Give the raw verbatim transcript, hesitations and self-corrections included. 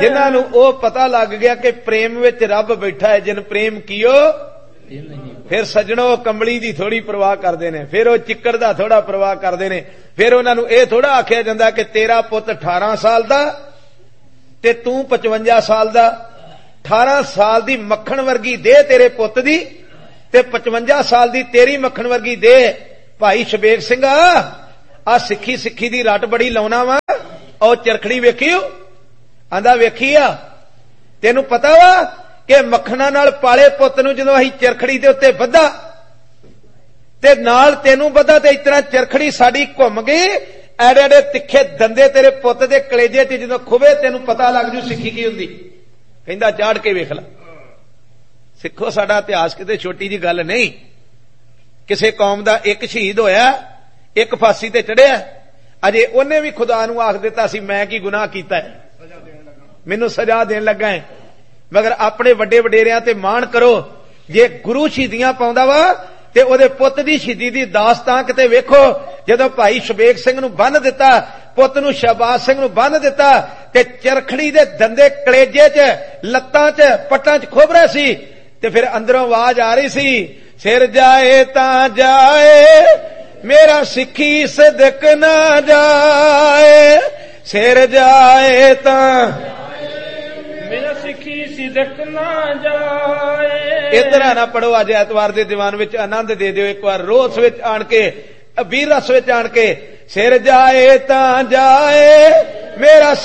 जिन्हां नूं ओ पता लग गया कि प्रेम विच रब बैठा है, जिन प्रेम कियो फिर सजणो कंबली दी थोड़ी परवाह करदे ने, फिर ओ चिक्कड़ दा थोड़ा परवाह करदे ने। फिर उन्हां नूं इह थोड़ा आखिया जांदा कि तेरा पुत अठारह साल दा ते तू पचवंजा साल दा। अठारह साल दी मक्खण वर्गी दे तेरे पुत दी ते पचवंजा साल दी तेरी मक्खण वर्गी दे। भाई शबेग सिंह आ सिक्खी सिक्खी दी रट बड़ी लाउणा वा, और चरखड़ी वेखी आंदा वेखी आ, तेनू पता वा कि मक्खणा नाल पाले पुत नूं जदों असीं चरखड़ी दे उत्ते बद्धा ते नाल तेनू बद्धा ते इतना चरखड़ी साडी घुम गई, एडे एडे तिखे दंदे तेरे पुत दे कलेजे च जदों खुबे तेनू पता लग जू सिक्खी की हुंदी। कहंदा चाड़ के वेख ला। सिखो साडा इतिहास किते छोटी जी गल नहीं। किसे कौम दा एक शहीद होया, एक फांसी ते चढ़िया, अजे उन्हें भी खुदा नूं आख दिता सी मैं की गुनाह कीता है, मैनू सजा देन लगा है। मगर अपने वड्डे वडेरियां ते मान करो, जे गुरु शहीदियां पाउंदा वा ते ओदे पुत दी शहीदी दी दास्तां किते वेखो। जदों भाई शबेग सिंह नूं बन्ह दिता, पुत नूं शहबाज सिंह नूं बन्ह दिता ते चरखड़ी दे दंदे कलेजे च लत्तां च पट्टां च खुभ रहे सी ते फिर अंदरों आवाज आ रही सी, सिर जाए तां जाए मेरा सिक्खी सदक ना जाए, सिर जाए तां मेरा सिक्खी सिदक ना जाए। इधर आना पढ़ो, अज एतवार दे दीवान विच आनंद दे दिओ एक बार, रोस विच आण के वीर रस विच आण के, सिर जाए तां जाए मेरा